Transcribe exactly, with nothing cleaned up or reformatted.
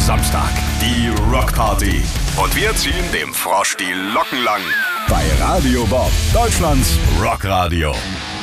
Samstag, die Rockparty. Und wir ziehen dem Frosch die Locken lang. Bei Radio Bob, Deutschlands Rockradio.